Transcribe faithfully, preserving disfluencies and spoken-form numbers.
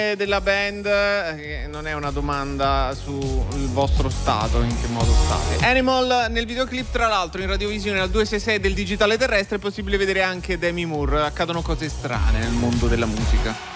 della band, eh, non è una domanda sul vostro stato, in che modo state. Animal nel videoclip, tra l'altro in radiovisione al duecentosessantasei del digitale terrestre è possibile vedere anche Demi Moore. Accadono cose strane nel mondo della musica.